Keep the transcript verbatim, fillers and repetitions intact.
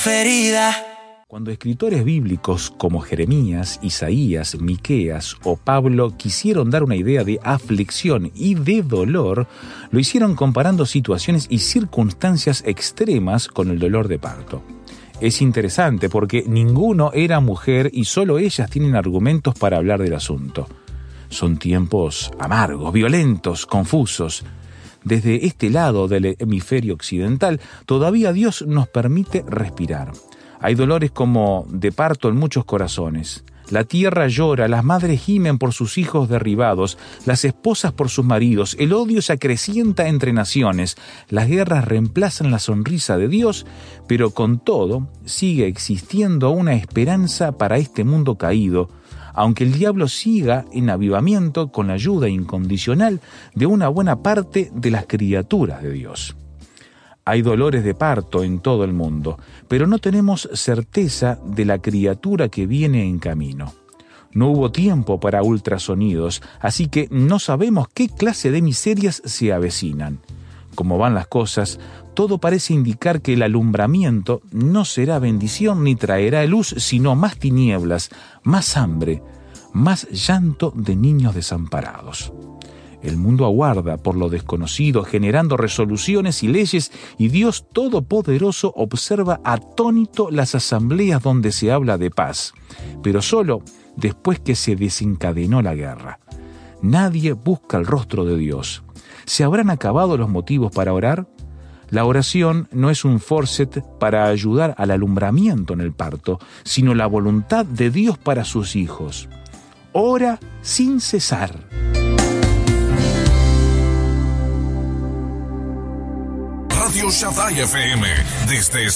preferida. Cuando escritores bíblicos como Jeremías, Isaías, Miqueas o Pablo quisieron dar una idea de aflicción y de dolor, lo hicieron comparando situaciones y circunstancias extremas con el dolor de parto. Es interesante porque ninguno era mujer y solo ellas tienen argumentos para hablar del asunto. Son tiempos amargos, violentos, confusos. Desde este lado del hemisferio occidental, todavía Dios nos permite respirar. Hay dolores como de parto en muchos corazones. La tierra llora, las madres gimen por sus hijos derribados, las esposas por sus maridos, el odio se acrecienta entre naciones, las guerras reemplazan la sonrisa de Dios, pero con todo sigue existiendo una esperanza para este mundo caído, aunque el diablo siga en avivamiento con la ayuda incondicional de una buena parte de las criaturas de Dios. Hay dolores de parto en todo el mundo, pero no tenemos certeza de la criatura que viene en camino. No hubo tiempo para ultrasonidos, así que no sabemos qué clase de miserias se avecinan. Como van las cosas, todo parece indicar que el alumbramiento no será bendición ni traerá luz, sino más tinieblas, más hambre, más llanto de niños desamparados. El mundo aguarda por lo desconocido, generando resoluciones y leyes, y Dios Todopoderoso observa atónito las asambleas donde se habla de paz, pero solo después que se desencadenó la guerra. Nadie busca el rostro de Dios. ¿Se habrán acabado los motivos para orar? La oración no es un forcet para ayudar al alumbramiento en el parto, sino la voluntad de Dios para sus hijos. Ora sin cesar. Radio Shaddai F M, desde